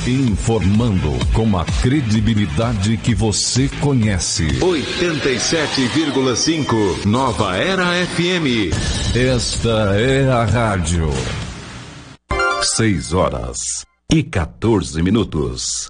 Informando com a credibilidade que você conhece. 87,5 Nova Era FM. Esta é a rádio. 6 horas e 14 minutos.